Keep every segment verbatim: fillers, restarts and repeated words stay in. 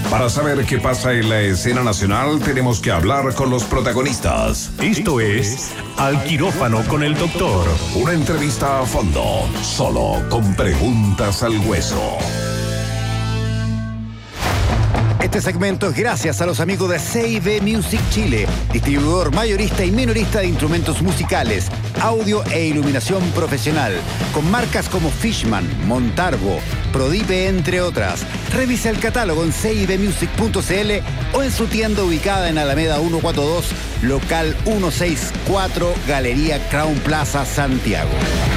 Para saber qué pasa en la escena nacional, tenemos que hablar con los protagonistas. Esto es Al Quirófano con el Doctor. Una entrevista a fondo, solo con preguntas al hueso. Este segmento es gracias a los amigos de C y B Music Chile, distribuidor mayorista y minorista de instrumentos musicales, audio e iluminación profesional, con marcas como Fishman, Montarbo, Prodipe, entre otras. Revisa el catálogo en c i b music punto c l o en su tienda ubicada en Alameda ciento cuarenta y dos, local ciento sesenta y cuatro, Galería Crown Plaza, Santiago.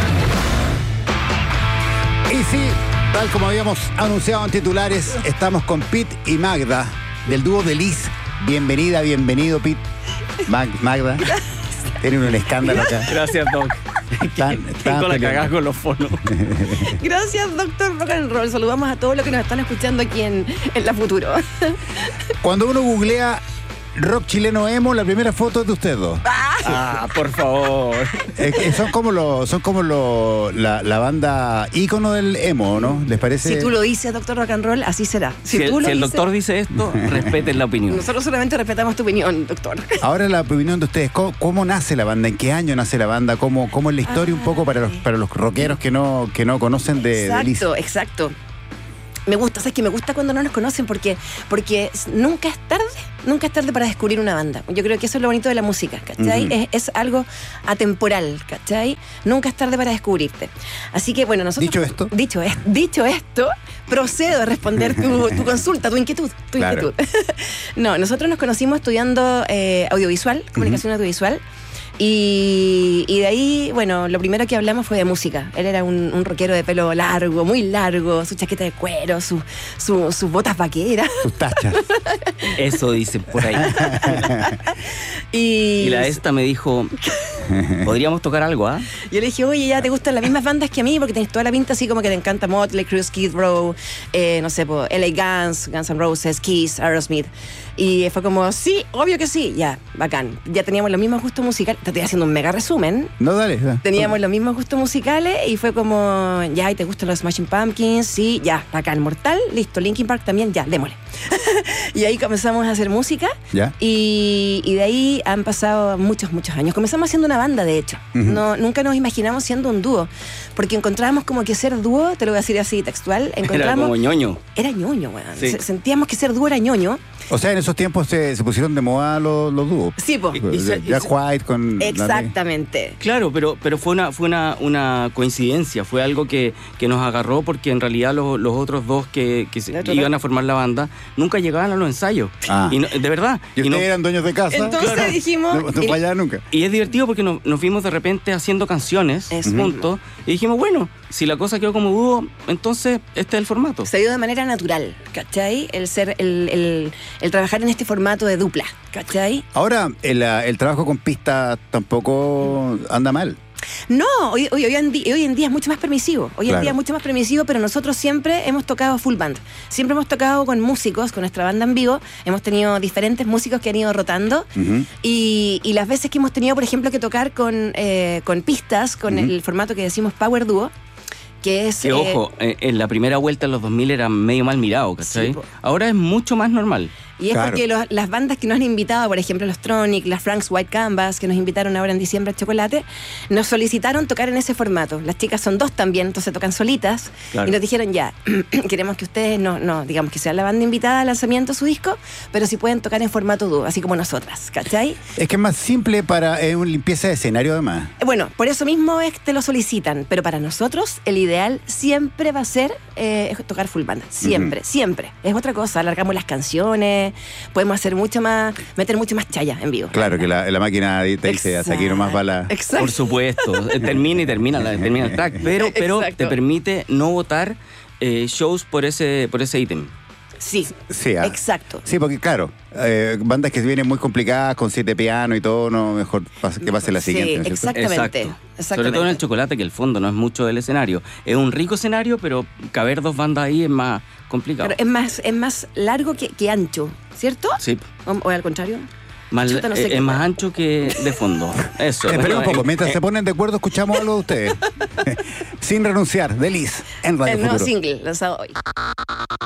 Y sí, tal como habíamos anunciado en titulares, estamos con Pete y Magda, del dúo de Liz. Bienvenida, bienvenido, Pete. Mag, Magda. Tienen un escándalo acá. Gracias, Doc. Están, están Tengo la peleando. cagada con los fonos. Gracias, doctor Rock and Roll. Saludamos a todos los que nos están escuchando aquí en, en La Futuro. Cuando uno googlea rock chileno emo, la primera foto es de ustedes dos. Ah, por favor. Es que son como los, son como los, la, la banda ícono del emo, ¿no? ¿Les parece? Si tú lo dices, doctor Rock and Roll, así será. Si, Si, tú el, lo si el dices, doctor dice esto, respeten la opinión. nosotros solamente respetamos tu opinión, doctor. Ahora la opinión de ustedes, ¿cómo, cómo nace la banda? ¿En qué año nace la banda? ¿Cómo, cómo es la historia un poco para los, para los rockeros que no, que no conocen de, de Liz? Exacto, exacto. Me gusta, ¿sabes qué? Me gusta cuando no nos conocen porque, porque nunca es tarde, nunca es tarde para descubrir una banda. Yo creo que eso es lo bonito de la música, ¿cachai? Uh-huh. es, es algo atemporal, ¿cachai? Nunca es tarde para descubrirte. Así que, bueno, nosotros... Dicho esto. Dicho, es, dicho esto, procedo a responder tu, tu consulta, tu inquietud, tu Claro. inquietud. No, nosotros nos conocimos estudiando eh, audiovisual, comunicación uh-huh. audiovisual. Y, y de ahí, bueno, lo primero que hablamos fue de música. Él era un, un rockero de pelo largo, muy largo, su chaqueta de cuero, su, su, sus botas vaqueras. Sus tachas. Eso dicen por ahí. Y, Y la esta me dijo, podríamos tocar algo, ¿ah? yo le dije, oye, ya te gustan las mismas bandas que a mí, porque tenés toda la pinta así como que te encanta Motley Crue, Skid Row, eh, no sé, po, L A Guns, Guns N' Roses, Kiss, Aerosmith. Y fue como, sí, obvio que sí, ya, bacán. Ya teníamos los mismos gustos musicales. Te estoy haciendo un mega resumen. No, dale. dale. Teníamos los mismos gustos musicales y fue como, ya, ¿y te gustan los Smashing Pumpkins? Sí, ya, bacán, Mortal, listo, Linkin Park también, ya, démosle. Y ahí comenzamos a hacer música. Ya. Y, y de ahí han pasado muchos, muchos años. Comenzamos haciendo una banda, de hecho. Uh-huh. No, nunca nos imaginamos siendo un dúo, porque encontrábamos como que ser dúo, te lo voy a decir así textual, Era encontramos... como ñoño. Era ñoño, weón. Sí. Se- Sentíamos que ser dúo era ñoño. O sea, en esos tiempos se, se pusieron de moda los, los dúos. Sí, po. Y- se- y Jack se- White con... Exactamente. Claro, pero, pero fue una, fue una, una coincidencia, fue algo que, que nos agarró porque en realidad los, los otros dos que, que se- Otro- iban a formar la banda nunca llegaban a los ensayos. Ah. Y no- de verdad. ¿Y Y ustedes no- eran dueños de casa? Entonces Claro. dijimos... No, no y- fallaban nunca. Y es divertido porque nos, nos vimos de repente haciendo canciones Eso juntos y dijimos, bueno, si la cosa quedó como dúo, entonces este es el formato. Se dio de manera natural, ¿cachai? El ser, el, el, el trabajar en este formato de dupla, ¿cachai? Ahora, el, ah, el trabajo con pistas tampoco anda mal. No, hoy, hoy, hoy, en, di- hoy en día es mucho más permisivo. Hoy Claro. en día es mucho más permisivo, pero nosotros siempre hemos tocado full band. Siempre hemos tocado con músicos, con nuestra banda en vivo. Hemos tenido diferentes músicos que han ido rotando. Ujú. Y, y las veces que hemos tenido, por ejemplo, que tocar con, eh, con pistas, con Ujú. el formato que decimos Power Duo, que es... Que eh, ojo, eh, en la primera vuelta en los dos mil era medio mal mirado, ¿cachai? Sí, po. Ahora es mucho más normal. Y es Claro. porque los- las bandas que nos han invitado, por ejemplo, los Tronic, las Frank's White Canvas, que nos invitaron ahora en diciembre a Chocolate, nos solicitaron tocar en ese formato. Las chicas son dos también, entonces tocan solitas. Claro. Y nos dijeron, ya, queremos que ustedes no, no, digamos que sean la banda invitada al lanzamiento de su disco, pero si pueden tocar en formato dúo, así como nosotras, ¿cachai? Es que es más simple para eh, una limpieza de escenario además. Bueno, por eso mismo es que te lo solicitan, pero para nosotros el ideal siempre va a ser eh, tocar full band, siempre, Ujú. siempre. Es otra cosa, alargamos las canciones, podemos hacer mucho más, meter mucho más chaya en vivo. Claro que la, la máquina te dice hasta aquí nomás va la... Exacto. Por supuesto, eh, termina y termina, la- termina el track, pero, pero Exacto. te permite no votar eh, shows por ese por ese ítem. Sí, Sí, ah. exacto. Sí, porque claro, eh, bandas que vienen muy complicadas con siete pianos y todo, no mejor pas- que pase la Sí, siguiente. ¿no es cierto? Exactamente, Exacto. exactamente. Sobre todo en el Chocolate, que el fondo no es mucho del escenario. Es un rico escenario, pero caber dos bandas ahí es más complicado. Pero es más, es más largo que, que ancho, ¿cierto? Sí. O, o al contrario. Más- Chuta, no sé eh, qué es más más. ancho que de fondo. Eso. Espera un Bueno, poco, eh, mientras eh, se ponen de acuerdo, escuchamos algo de ustedes. Sin renunciar, de Liz, en Radio El nuevo Futuro. single lanzado hoy.